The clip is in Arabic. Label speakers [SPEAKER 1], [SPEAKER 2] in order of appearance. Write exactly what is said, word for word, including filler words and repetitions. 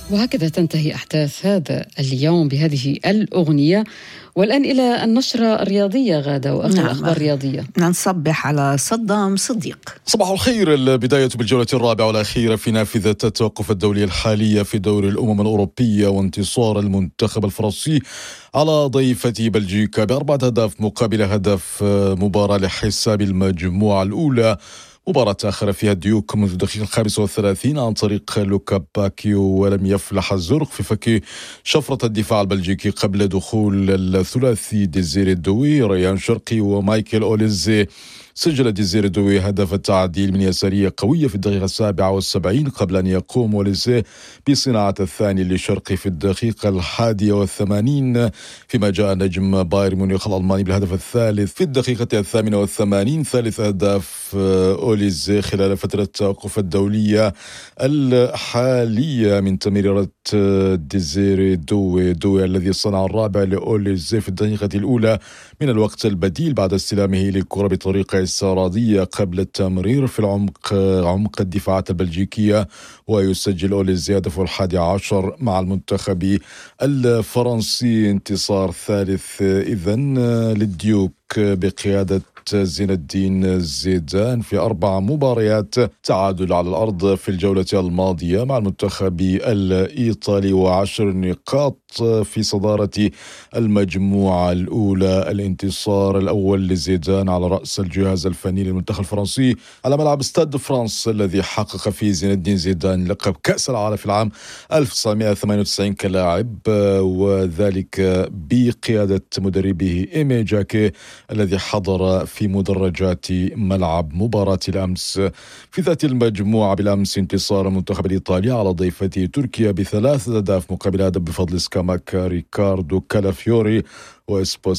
[SPEAKER 1] وهكذا تنتهي أحداث هذا اليوم بهذه الأغنية. والآن إلى النشرة الرياضية غادة وآخر
[SPEAKER 2] نعم.
[SPEAKER 1] الأخبار الرياضية.
[SPEAKER 2] نصبح على صدام صديق.
[SPEAKER 3] صباح الخير. البداية بالجولة الرابعة والأخيرة في نافذة التوقف الدولي الحالية في دوري الأمم الأوروبية، وانتصار المنتخب الفرنسي على ضيفة بلجيكا بأربعة أهداف مقابل هدف، مباراة لحساب المجموعة الأولى. مباراة آخر فيها ديوك منذ الدقيقة الخامسة والثلاثين عن طريق لوكا باكيو، ولم يفلح الزرق في فك شفرة الدفاع البلجيكي قبل دخول الثلاثي ديزيري دوي، ريان شرقي ومايكل أوليزي. سجل ديزيري دوي هدف التعديل من يسارية قوية في الدقيقة السابعة والسبعين قبل أن يقوم أوليزي بصناعة الثاني لشرقي في الدقيقة الحادية والثمانين، فيما جاء نجم بايرن ميونخ الألماني بالهدف الثالث في الدقيقة الثامنة والثمانين، ثالث أهداف أوليزي خلال فترة التوقف الدولية الحالية من تمريرة ديزيري دوي دوي الذي صنع الرابع لأوليزي في الدقيقة الأولى من الوقت البديل بعد استلامه للكرة بطريقة استعراضية قبل التمرير في العمق عمق الدفاعات البلجيكية، ويسجل أوليزي هدفه الحادي عشر مع المنتخب الفرنسي. انتصار ثالث إذن للديوك بقيادة زين الدين زيدان في أربع مباريات، تعادل على الأرض في الجولة الماضية مع المنتخب الإيطالي وعشر نقاط في صدارة المجموعة الأولى. الانتصار الأول لزيدان على رأس الجهاز الفني للمنتخب الفرنسي على ملعب ستاد فرانس الذي حقق فيه زين الدين زيدان لقب كأس العالم في العام ألف وتسعمائة وثمانية وتسعين كلاعب، وذلك بقيادة مدربه إيمي جاكي الذي حضر في مدرجات ملعب مباراة الأمس. في ذات المجموعة بالأمس انتصار المنتخب الإيطالي على ضيفته تركيا بثلاثة أهداف مقابل هدف بفضل سكاماكا ريكاردو كالافيوري وإسبوس